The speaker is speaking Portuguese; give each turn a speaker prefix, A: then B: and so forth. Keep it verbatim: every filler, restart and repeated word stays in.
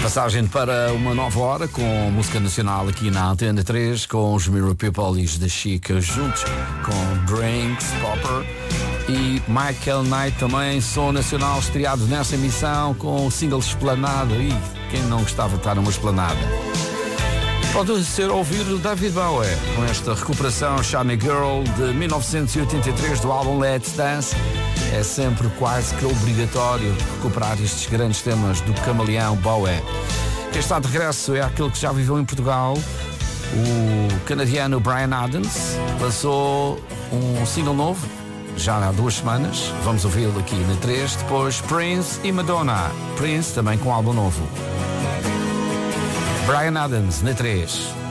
A: Passagem para uma nova hora com música nacional aqui na Antena três, com os Mirror People e os da Chica juntos, com Drinks, Popper e Michael Knight também, som nacional estreado nessa emissão com o single Esplanada. E quem não gostava de estar numa esplanada? Pode ser ouvir o David Bowie com esta recuperação Shiny Girl de mil novecentos e oitenta e três do álbum Let's Dance. É sempre quase que obrigatório recuperar estes grandes temas do camaleão Bowie. Quem está de regresso é aquele que já viveu em Portugal, o canadiano Bryan Adams. Lançou um single novo já há duas semanas. Vamos ouvi-lo aqui na três. Depois Prince e Madonna. Prince também com um álbum novo. Bryan Adams na três.